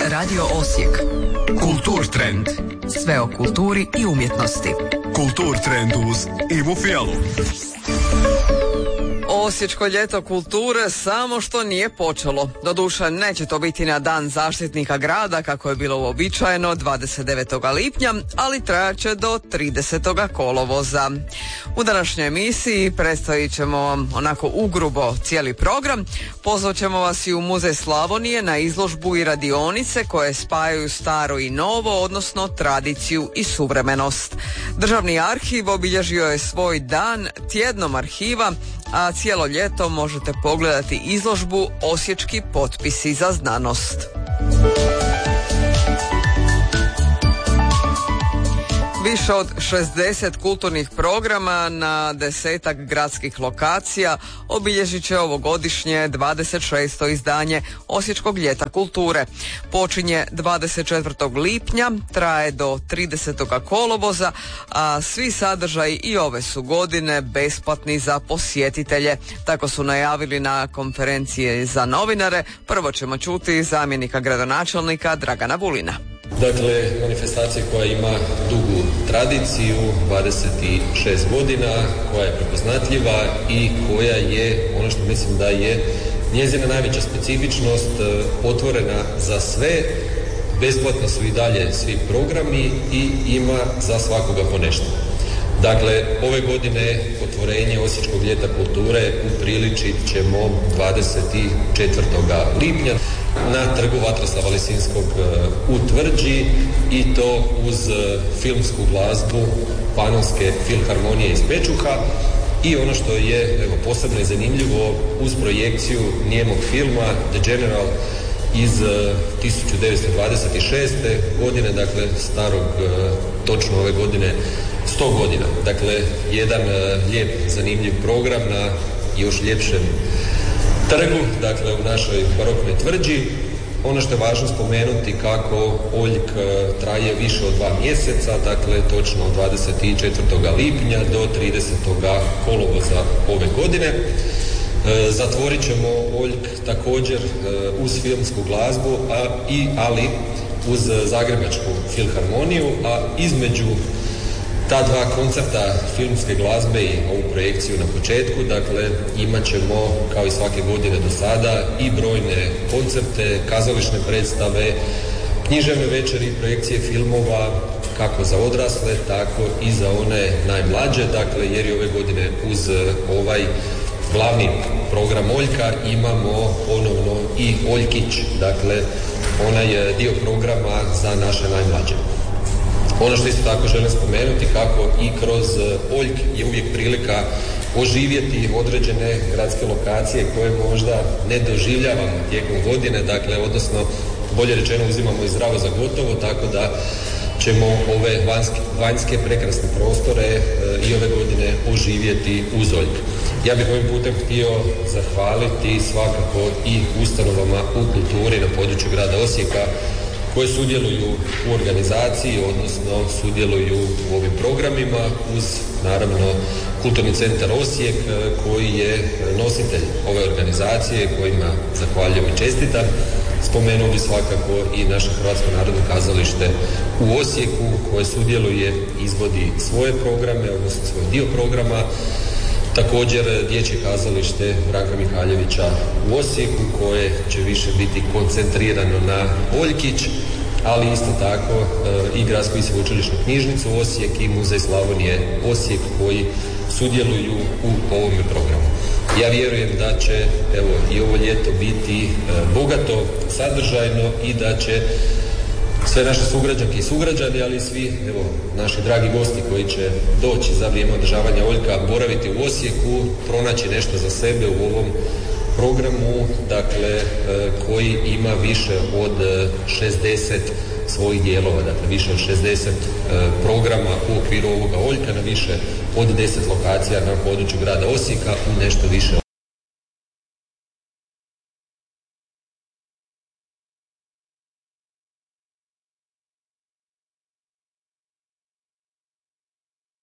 Radio Osijek. Kultur trend. Sve o kulturi i umjetnosti. Kultur trend uz Ivu Fijalu. Osječko ljeto kulture samo što nije počelo. Doduše, neće to biti na dan zaštitnika grada, kako je bilo uobičajeno 29. lipnja, ali trajaće do 30. kolovoza. U današnjoj emisiji predstavit ćemo vam onako ugrubo cijeli program. Pozvat ćemo vas i u Muzej Slavonije na izložbu i radionice koje spajaju staro i novo, odnosno tradiciju i suvremenost. Državni arhiv obilježio je svoj dan tjednom arhiva, a cijelo ljeto možete pogledati izložbu Osječki potpisi za znanost. Više od 60 kulturnih programa na 10-ak gradskih lokacija obilježit će ovogodišnje 26. izdanje Osječkog ljeta kulture. Počinje 24. lipnja, traje do 30. kolovoza, a svi sadržaji i ove su godine besplatni za posjetitelje. Tako su najavili na konferenciji za novinare. Prvo ćemo čuti zamjenika gradonačelnika Dragana Vulina. Dakle, manifestacija koja ima dugu tradiciju, 26 godina, koja je prepoznatljiva i koja je, ono što mislim da je njezina najveća specifičnost, otvorena za sve, besplatno su i dalje svi programi i ima za svakoga po nešto. Dakle, ove godine otvorenje Osječkog ljeta kulture upriličit ćemo 24. lipnja na trgu Vatroslava Lisinskog u Tvrđi, i to uz filmsku glazbu Panonske filharmonije iz Pečuha i ono što je posebno i zanimljivo, uz projekciju nijemog filma The General iz 1926. godine, dakle starog točno ove godine 100 godina. Dakle, jedan lijep, zanimljiv program na još ljepšem trgu, dakle u našoj baroknoj Tvrđi. Ono što je važno spomenuti, kako Oljk traje više od 2 mjeseca, dakle točno od 24. lipnja do 30. kolovoza ove godine. Zatvorit ćemo Oljk također uz filmsku glazbu, ali uz Zagrebačku filharmoniju, a između ta dva koncerta filmske glazbe i ovu projekciju na početku, dakle imat ćemo kao i svake godine do sada i brojne koncerte, kazališne predstave, književne večeri, projekcije filmova kako za odrasle, tako i za one najmlađe, dakle jer i ove godine uz ovaj glavni program Oljka imamo ponovno i Oljkić, dakle onaj dio programa za naše najmlađe. Ono što isto tako želim spomenuti, kako i kroz Oljk je uvijek prilika oživjeti određene gradske lokacije koje možda ne doživljavamo tijekom godine, dakle odnosno bolje rečeno uzimamo i zdravo za gotovo, tako da ćemo ove vanjske prekrasne prostore i ove godine oživjeti uz Oljk. Ja bih ovim putem htio zahvaliti svakako i ustanovama u kulturi na području grada Osijeka koje sudjeluju u organizaciji, odnosno sudjeluju u ovim programima, uz naravno Kulturni centar Osijek koji je nositelj ove organizacije, kojima zahvaljujem i čestitam. Spomenuo bi svakako i naše Hrvatsko narodno kazalište u Osijeku koje sudjeluje, izvodi svoje programe, odnosno svoj dio programa. Također dječje kazalište Branka Mihaljevića u Osijeku koje će više biti koncentrirano na Oljkić, ali isto tako i Gradsku i sveučilišnu knjižnicu Osijek i Muzej Slavonije Osijek koji sudjeluju u ovome programu. Ja vjerujem da će i ovo ljeto biti bogato, sadržajno i da će sve naše sugrađanke i sugrađani, ali i svi naši dragi gosti koji će doći za vrijeme održavanja Oljka boraviti u Osijeku, pronaći nešto za sebe u ovom programu, dakle koji ima više od 60 svojih dijelova, dakle više od 60 programa u okviru ovoga Oljka na više od 10 lokacija na području grada Osijeka u nešto više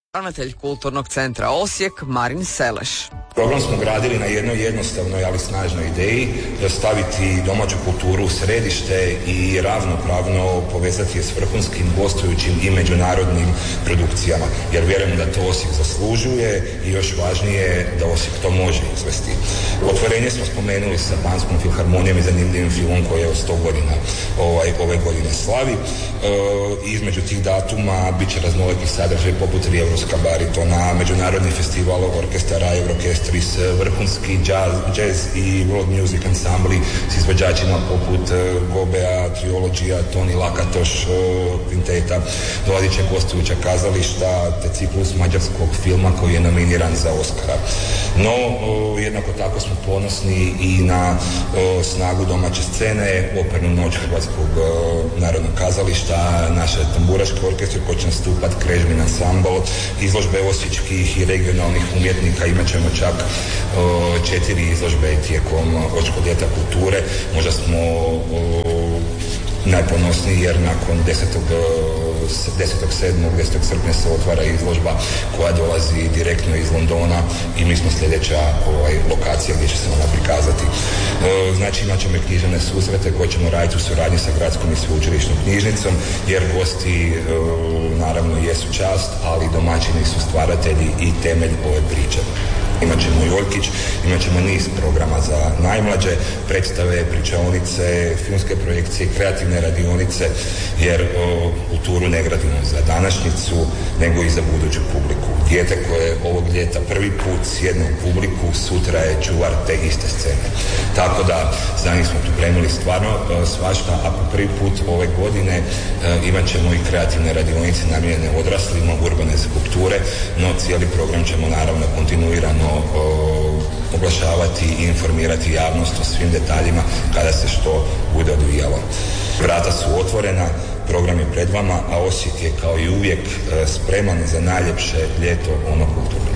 Ravnatelj Kulturnog centra Osijek Marin Seleš. Program smo gradili na jednoj jednostavnoj, ali snažnoj ideji, staviti domaću kulturu u središte i ravnopravno povezati je s vrhunskim, gostujućim i međunarodnim produkcijama, jer vjerujem da to Osijek zaslužuje i još važnije da Osijek to može izvesti. Otvorenje smo spomenuli sa Banskom filharmonijom i zanimljivim filmom koji je od 100 godina ove godine slavi. Između tih datuma bit će raznoliki sadržaj poput Rijevrovska baritona, međunarodni festival orkestara Eurokestris, vrhunski jazz i world music ansambli s izvođačima poput Gobea, Triologija, Toni Lakatoš, Kvinteta, dolazit će gostujuća kazališta te ciklus mađarskog filma koji je nominiran za Oscara. No, jednako tako smo ponosni i na snagu domaće scene, opernu noć Hrvatskog narodnog kazališta, naše tamburaške orkestre koji će nastupat, Krežmin ansambl, izložbe osječkih i regionalnih umjetnika, imat ćemo čak 4 izložbe tijekom Osječkog ljeta kulture. Možda smo najponosniji jer nakon 10. srpnja se otvara izložba koja dolazi direktno iz Londona i mi smo sljedeća lokacija gdje će se ona prikazati. Znači imat ćemo i književne susrete koje ćemo raditi u suradnji sa gradskom i sveučilišnom knjižnicom, jer gosti naravno jesu čast, ali domaćini su stvaratelji i temelj ove priče. Imat ćemo i Oljkić, imat ćemo niz programa za najmlađe, predstave, pričaonice, filmske projekcije, kreativne radionice, jer kulturu ne gradimo za današnjicu, nego i za buduću publiku. Dijete koje ovog ljeta prvi put sjedne u publiku, sutra je čuvar te iste scene. Tako da za njih smo pripremili stvarno svašta, a po prvi put ove godine imat ćemo i kreativne radionice namijenjene odraslima, urbane skulpture, no cijeli program ćemo naravno kontinuirano oglašavati i informirati javnost o svim detaljima kada se što bude odvijalo. Vrata su otvorena, program je pred vama, a Osijek je kao i uvijek spreman za najljepše ljeto ono kulturno.